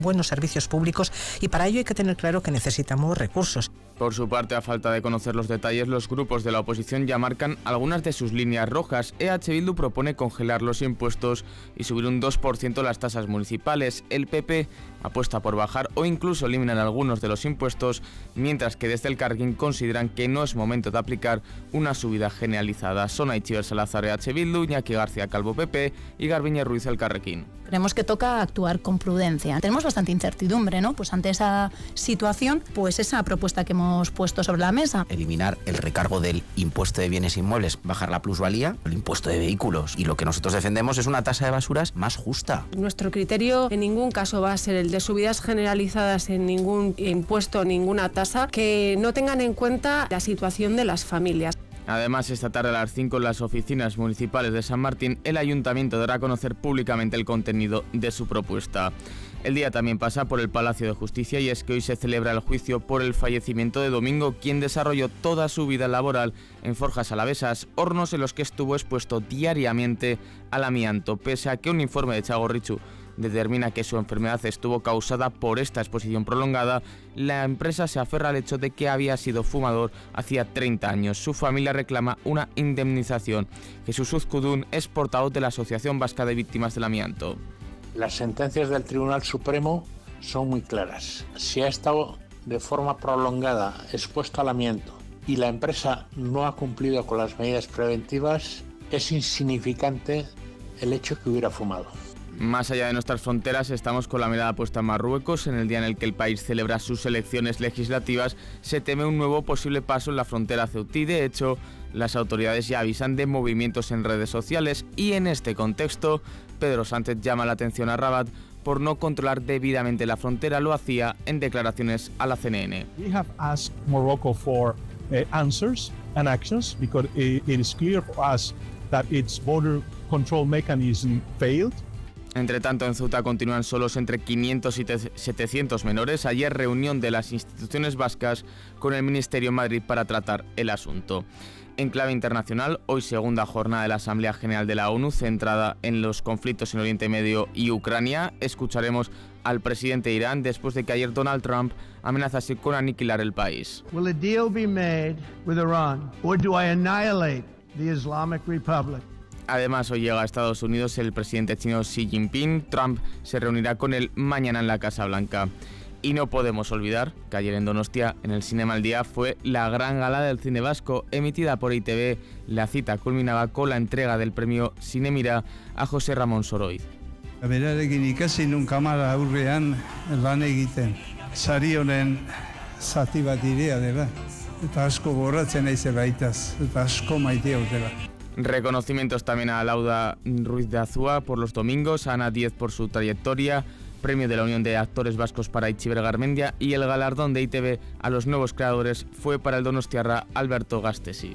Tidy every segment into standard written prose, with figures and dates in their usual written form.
buenos servicios públicos, y para ello hay que tener claro que necesitamos recursos. Por su parte, a falta de conocer los detalles, los grupos de la oposición ya marcan algunas de sus líneas rojas. EH Bildu propone congelar los impuestos y subir un 2% las tasas municipales. El PP apuesta por bajar o incluso eliminar algunos de los impuestos, mientras que desde Elkarrekin consideran que no es momento de aplicar una subida generalizada. Son Aitziber Salazar, EH Bildu, Iñaki García Calvo, PP, y Garbiñe Ruiz, Elkarrekin. Creemos que toca actuar con prudencia. Tenemos bastante incertidumbre, ¿no? Pues ante esa situación, pues esa propuesta que hemos puesto sobre la mesa. Eliminar el recargo del impuesto de bienes inmuebles, bajar la plusvalía, el impuesto de vehículos. Y lo que nosotros defendemos es una tasa de basuras más justa. Nuestro criterio en ningún caso va a ser el de subidas generalizadas en ningún impuesto, ninguna tasa, que no tengan en cuenta la situación de las familias. Además, esta tarde a las 5 en las oficinas municipales de San Martín, el ayuntamiento dará a conocer públicamente el contenido de su propuesta. El día también pasa por el Palacio de Justicia, y es que hoy se celebra el juicio por el fallecimiento de Domingo, quien desarrolló toda su vida laboral en Forjas Alavesas, hornos en los que estuvo expuesto diariamente al amianto. Pese a que un informe de Txagorritxu determina que su enfermedad estuvo causada por esta exposición prolongada, la empresa se aferra al hecho de que había sido fumador hacía 30 años. Su familia reclama una indemnización. Jesús Uzkudun es portavoz de la Asociación Vasca de Víctimas del Amianto. Las sentencias del Tribunal Supremo son muy claras. Si ha estado de forma prolongada expuesto al amianto y la empresa no ha cumplido con las medidas preventivas, es insignificante el hecho que hubiera fumado. Más allá de nuestras fronteras, estamos con la mirada puesta en Marruecos. En el día en el que el país celebra sus elecciones legislativas, se teme un nuevo posible paso en la frontera ceutí. De hecho, las autoridades ya avisan de movimientos en redes sociales, y en este contexto, Pedro Sánchez llama la atención a Rabat por no controlar debidamente la frontera. Lo hacía en declaraciones a la CNN. We have asked Morocco for answers and actions because it is clear for us that its border control mechanism failed. Entre tanto, en Ceuta continúan solos entre 500 y 700 menores. Ayer reunión de las instituciones vascas con el Ministerio en Madrid para tratar el asunto. En clave internacional, hoy segunda jornada de la Asamblea General de la ONU centrada en los conflictos en Oriente Medio y Ucrania. Escucharemos al presidente de Irán después de que ayer Donald Trump amenazase con aniquilar el país. Will a deal be made with Iran, or do I annihilate the Islamic Republic? Además, hoy llega a Estados Unidos el presidente chino Xi Jinping. Trump se reunirá con él mañana en la Casa Blanca. Y no podemos olvidar que ayer en Donostia, en el Cinema al Día, fue la gran gala del cine vasco emitida por ITV. La cita culminaba con la entrega del premio Cinemira a José Ramón Soroiz. Berarekin ikasi nun kamara aurrean lan egiten. Sari honen zati bat irea dela. Eta asko goratzen naize baitaz, eta asko maitea dela. Reconocimientos también a Lauda Ruiz de Azúa por Los Domingos, a Ana Díez por su trayectoria, premio de la Unión de Actores Vascos para Itziber Garmendia, y el galardón de ITV a los nuevos creadores fue para el donostiarra Alberto Gastesi.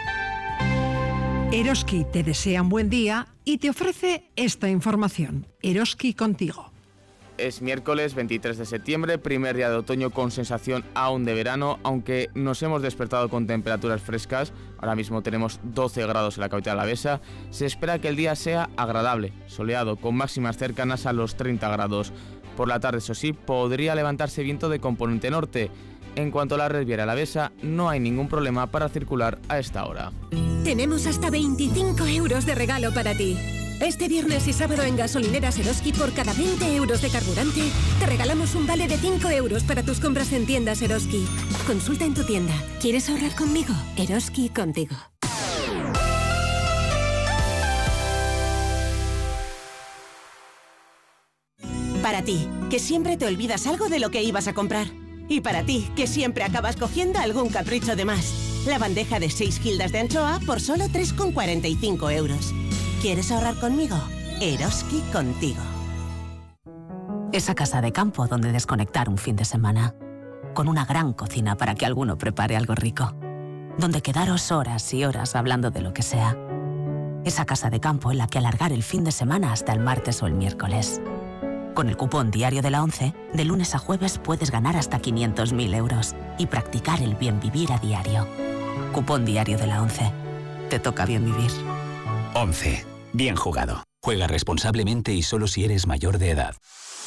Eroski te desea un buen día y te ofrece esta información. Eroski contigo. Es miércoles 23 de septiembre, primer día de otoño con sensación aún de verano, aunque nos hemos despertado con temperaturas frescas. Ahora mismo tenemos 12 grados en la capital alavesa. Se espera que el día sea agradable, soleado, con máximas cercanas a los 30 grados. Por la tarde, eso sí, podría levantarse viento de componente norte. En cuanto a la Riviera Alavesa, no hay ningún problema para circular a esta hora. Tenemos hasta 25 euros de regalo para ti. Este viernes y sábado en gasolineras Eroski, por cada 20 euros de carburante, te regalamos un vale de 5 euros para tus compras en tiendas Eroski. Consulta en tu tienda. ¿Quieres ahorrar conmigo? Eroski contigo. Para ti, que siempre te olvidas algo de lo que ibas a comprar. Y para ti, que siempre acabas cogiendo algún capricho de más. La bandeja de 6 gildas de anchoa por solo 3,45 euros. ¿Quieres ahorrar conmigo? Eroski contigo. Esa casa de campo donde desconectar un fin de semana. Con una gran cocina para que alguno prepare algo rico. Donde quedaros horas y horas hablando de lo que sea. Esa casa de campo en la que alargar el fin de semana hasta el martes o el miércoles. Con el cupón diario de la ONCE, de lunes a jueves puedes ganar hasta 500.000 euros y practicar el bien vivir a diario. Cupón diario de la ONCE. Te toca bien vivir. 11. Bien jugado. Juega responsablemente y solo si eres mayor de edad.